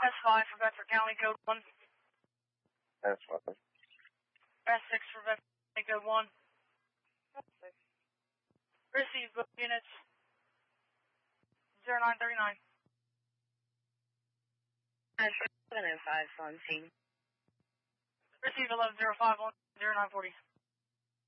S5 for Bedford County, code 1. S5. S6 for Bedford County, code 1. Receive both units. 0939. 705 on scene. Receive 1105 on 0940.